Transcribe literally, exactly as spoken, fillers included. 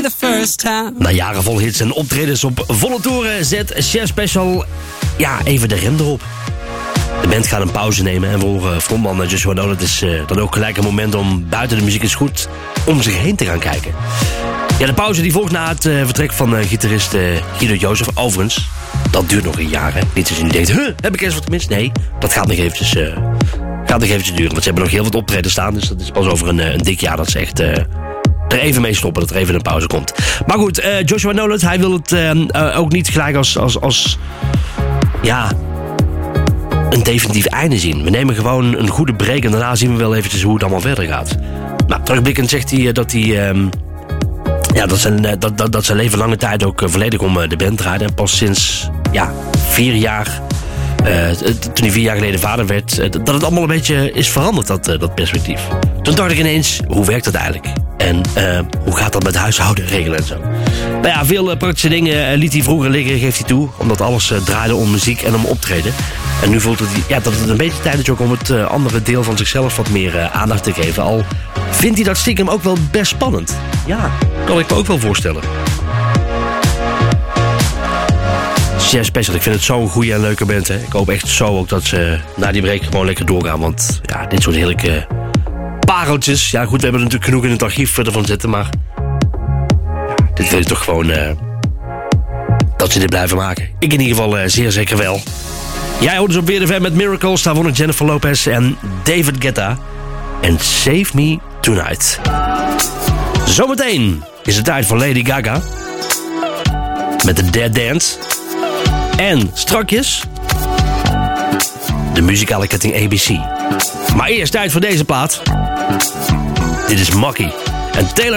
the first time. Na jaren vol hits en optredens op volle toeren zet Chef Special ja, even de rem erop. De band gaat een pauze nemen en voor frontman Joshua Nolan is uh, dan ook gelijk een moment om buiten de muziek is goed om zich heen te gaan kijken. Ja, de pauze die volgt na het uh, vertrek van uh, gitarist uh, Guido Jozef. Overigens, dat duurt nog een jaar, hè. Niet als je nu denkt, huh, heb ik eens wat gemist? Nee, dat gaat nog eventjes, uh, gaat nog eventjes duren. Want ze hebben nog heel wat optreden staan, dus dat is pas over een, uh, een dik jaar dat ze echt uh, er even mee stoppen, dat er even een pauze komt. Maar goed, uh, Joshua Nolan, hij wil het uh, uh, ook niet gelijk als, als, als ja, een definitief einde zien. We nemen gewoon een goede break en daarna zien we wel eventjes hoe het allemaal verder gaat. Nou, terugblikkend zegt hij uh, dat hij... Um, Ja, dat zijn, dat, dat, dat zijn leven lange tijd ook volledig om de band draaide. En pas sinds ja, vier jaar, uh, toen hij vier jaar geleden vader werd, uh, dat het allemaal een beetje is veranderd, dat, uh, dat perspectief. Toen dacht ik ineens, hoe werkt dat eigenlijk? En uh, hoe gaat dat met huishouden regelen en zo? Nou ja, veel uh, praktische dingen uh, liet hij vroeger liggen, geeft hij toe. Omdat alles uh, draaide om muziek en om optreden. En nu voelt het ja, dat het een beetje tijd is ook om het uh, andere deel van zichzelf wat meer uh, aandacht te geven. Al vindt hij dat stiekem ook wel best spannend. Ja, kan ik me ook wel voorstellen. Chef Special, ik vind het zo'n goede en leuke band. Hè. Ik hoop echt zo ook dat ze na die break gewoon lekker doorgaan. Want ja, dit soort heerlijke pareltjes. Ja goed, we hebben er natuurlijk genoeg in het archief ervan zitten. Maar ja, dit wil je toch gewoon uh, dat ze dit blijven maken. Ik in ieder geval uh, zeer zeker wel. Jij hoort dus op Weer de Fan met Miracles. Daar wonnen Jennifer Lopez en David Guetta. En Save Me Tonight. Zometeen is het tijd voor Lady Gaga. Met de Dead Dance. En strakjes de muzikale ketting A B C. Maar eerst tijd voor deze plaat. Dit is Mocky en Taylor